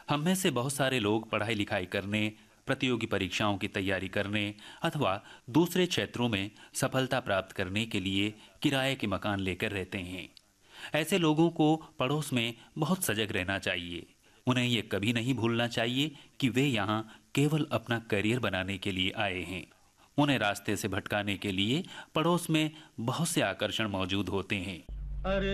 हम में से बहुत सारे लोग पढ़ाई लिखाई करने, प्रतियोगी परीक्षाओं की तैयारी करने अथवा दूसरे क्षेत्रों में सफलता प्राप्त करने के लिए किराए के मकान लेकर रहते हैं। ऐसे लोगों को पड़ोस में बहुत सजग रहना चाहिए। उन्हें ये कभी नहीं भूलना चाहिए कि वे यहाँ केवल अपना करियर बनाने के लिए आए हैं। उन्हें रास्ते से भटकाने के लिए पड़ोस में बहुत से आकर्षण मौजूद होते हैं। अरे